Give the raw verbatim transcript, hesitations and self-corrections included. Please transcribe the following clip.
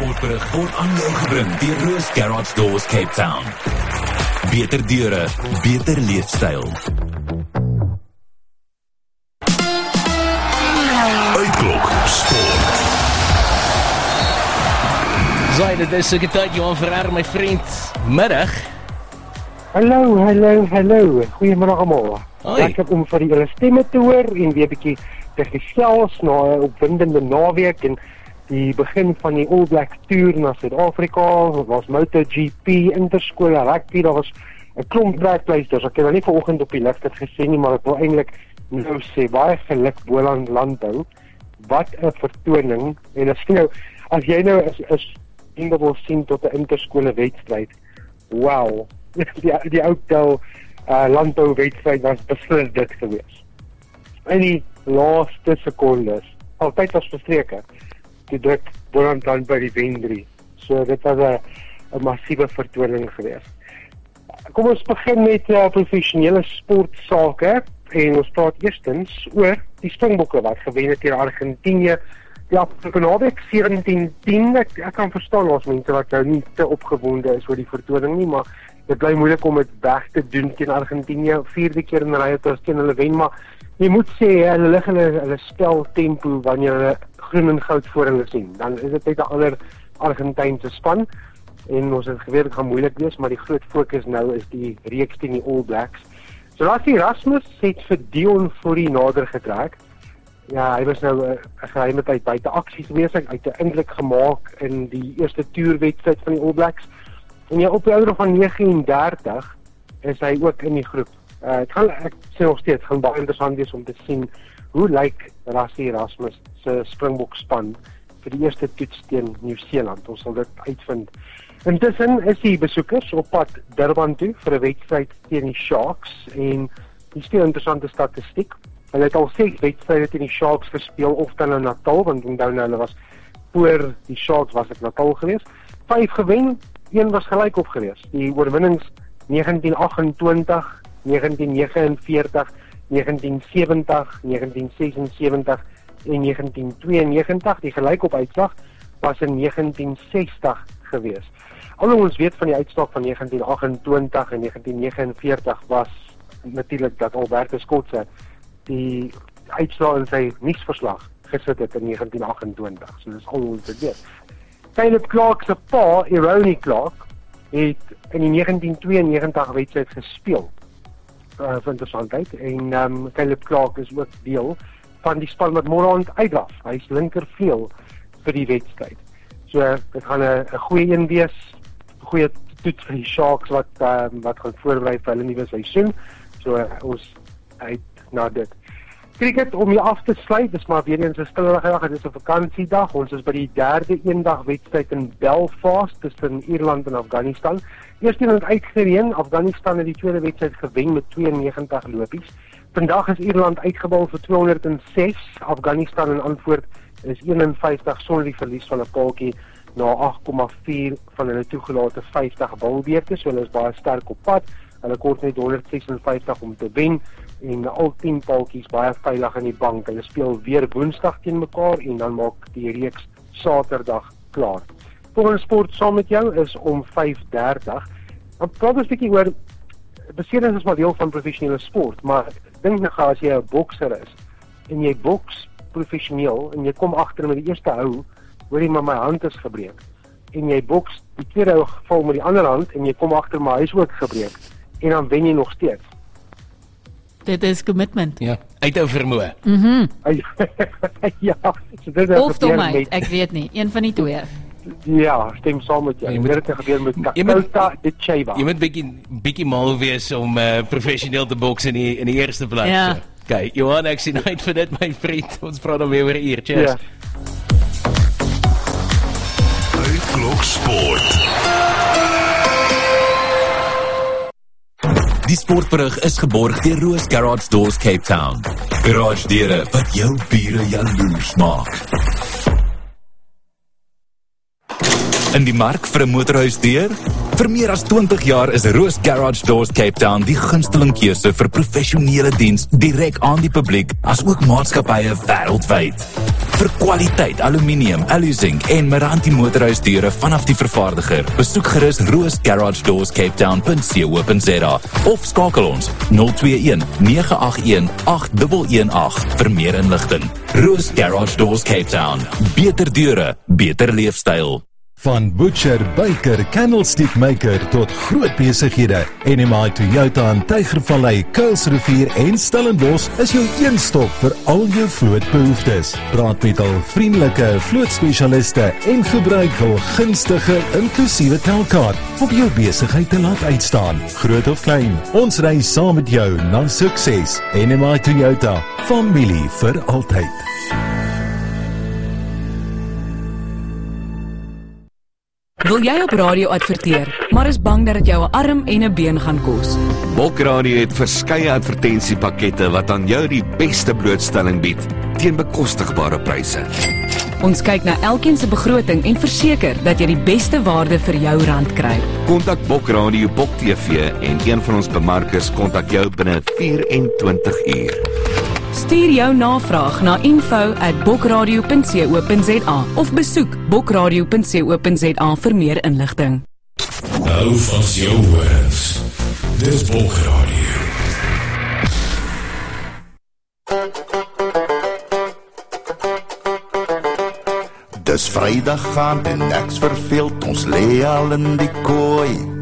sportberig word aan jou gebring deur Roos Garage Doors Cape Town. Beter deure, beter leefstyl. Uitklok Sport. Zai, dit is soeke tyd, Johan Ferrer, my vriend. Middag. Hallo, hallo, hallo. Goeiemiddag almal. Hoi. Lekker om vir julle stemme te hoor en weer 'n bietjie te gesels na 'n opwindende naweek en die begin van die All Black Tour na Suid-Afrika. Daar was MotoGP, interskole, rugby, daar was 'n klomp werkpleisters. Ek het nou nie vanoggend op die lig dit gesien nie, maar ek wil eintlik nou sê baie geluk Boland Landbou. Wat 'n vertoning. En as jy nou as jy nou is is ding wil sien tot 'n interskole wedstryd. Wow. Die die Oudtshoorn uh, landbouwedstryd was beslis dit gewees. In die laaste sekondes, altyd was verstreke, die druk Boland Landbou die wen drie. So dit was 'n 'n massiewe vertoning gewees. Kom ons begin met uh, professionele sportsake en ons praat eerstens oor die Springbokke wat gewen het teen Argentinië. Die afgelope naweek sewentien tien. Ek, ek kan verstaan ons mense wat nou nie te opgewonde is oor die vertoning nie, maar dit bly moeilik om dit weg te doen teen Argentinië. Vierde keer in 'n ry het ons teen hulle wen, maar jy moet sê hulle lig hulle hulle spel tempo wanneer hulle groen en goud voor hulle sien. Dan is dit net 'n ander Argentynse span en ons het geweet dit gaan moeilik wees, maar die groot fokus nou is die reeks teen die All Blacks. So Lassie Erasmus het vir Dion Fourie nader getrek. Ja, hy was nou 'n uh, geheime tyd buite aksie gewees. Hy het 'n indruk gemaak in die eerste toerwedstryd van die All Blacks. En ja, op die ouderdom van nege en dertig is hy ook in die groep. Uh, het gaan, ek sê nog steeds, gaan baie interessant wees om te sien hoe lyk Lassie Erasmus se Springbok span vir die eerste toets teen Nieu-Seeland. Ons sal dit uitvind. Intussen is die besoekers op pad Durban toe vir 'n wedstryd teen die Sharks en die speel interessante statistiek. Hulle het al ses wedstryde teen die Sharks gespeel, of dan nou Natal, want onthou nou hulle was voor die Sharks was ek Natal geweest. Vyf gewen, een was gelykop geweest. Die oorwinnings negentien agt en twintig, negentien nege en veertig, negentien sewentig, negentien ses en sewentig en negentien twee en negentig. Die gelykop uitslag was in negentien sestig geweest. Alhoewel ons weet van die uitslag van negentien agt en twintig en negentien nege en veertig was natuurlik dat Albertus Kotse die uitslag in sy nuusverslag gesit het in negentien agt en twintig. So dis al ons weet. Caleb Clark se pa, Ronnie Clark, het in die negentien tweeënnegentig wedstryd gespeel. Uh, vir interessantheid. En um, Caleb Clark is ook deel van die span wat môre aand uitdraf. Hy is linkervleuel vir die wedstryd. So dit gaan 'n 'n goeie een wees, 'n goeie toets vir die Sharks wat um, wat gaan voorberei vir hulle nuwe seisoen. So uh, ons uit na dit. Cricket om hier af te sluit, dis maar weer eens 'n stillige dag, dit is 'n vakansiedag. Ons is by die derde eendag wedstryd in Belfast tussen Ierland en Afghanistan. Eerste een het uitgereën, Afghanistan het die tweede wedstryd gewen met tweeënnegentig lopies. Vandag is Ierland uitgebal vir tweehonderd en ses, Afghanistan in antwoord is een en vyftig sonder die verlies van 'n paaltjie na agt komma vier van hulle toegelate vyftig balbeurte, so hulle is baie sterk op pad. Hulle kort net honderd ses en vyftig om te wen en al tien paaltjies baie veilig in die bank. Hulle speel weer Woensdag teen mekaar en dan maak die reeks Saterdag klaar. Volgende sport saam met jou is om vyf dertig. Dan praat ons 'n bietjie oor beserings is maar deel van professionele sport, maar dink nou gou as jy 'n bokser is en jy boks professioneel en jy kom agter met die eerste hou, hoor jy maar my hand is gebreek. En jy boks die tweede hou geval met die ander hand en jy kom agter maar hy is ook gebreek. En dan wen jy nog steeds. Dit is commitment. Ja, uithou vermoë. Mhm. Mm Ja, so dit het of gebeur domheid, met, ek weet nie, een van die twee. ja, stem saam met jou. Jy Jy moet- moet dit gebeur met jy moet- Kakota de Cheba. Jy moet bietjie bietjie mal wees om uh, professioneel te boks in die in die eerste plek. Ja. So. Okay, Johan, ek sien uit vir dit my vriend. Ons praat dan weer oor 'n uur. Cheers. Ja. Uitklok Sport. Die sportberig is geborg deur Roos Garage Doors Cape Town. Garage deure wat jou bure jaloers maak. In die mark vir 'n motorhuisdeur? Vir meer as twintig jaar is Roos Garage Doors Cape Town die gunsteling keuse vir professionele diens direk aan die publiek, as ook maatskappye wêreldwyd. Vir kwaliteit aluminium, alu-zink en Meranti motorhuisdeure vanaf die vervaardiger, besoek gerus roos garage doors cape town punt co punt za of skakel ons nul twee een nege agt een agt een een agt vir meer inligting. Roos Garage Doors Cape Town. Beter deure, beter leefstyl. Van butcher, baker, candlestick maker tot groot besighede. N M I Toyota in Tygervallei, Kuilsrivier en Stellenbosch is jou een stop vir al jou vlootbehoeftes. Praat met al vriendelike vlootspesialiste en gebruik hul gunstige inklusiewe telkaart om jou besigheid te laat uitstaan. Groot of klein, ons ry saam met jou na sukses. N M I Toyota, familie vir altyd. Wil jy op radio adverteer, maar is bang dat dit jou 'n arm en 'n been gaan kos? Bok Radio het verskeie advertensiepakkette wat aan jou die beste blootstelling bied teen bekostigbare pryse. Ons kyk na elkeen se begroting en verseker dat jy die beste waarde vir jou rand kry. Kontak Bok Radio, Bok T V en een van ons bemarkers kontak jou binne vyf en twintig uur. Stuur jou navraag na info at bokradio punt co punt za of besoek bokradio punt co punt za vir meer inligting. Nou van jou horens. Dis Bok Radio. Dis Vrydag gaan en niks verveeld, ons lê al in die kooi.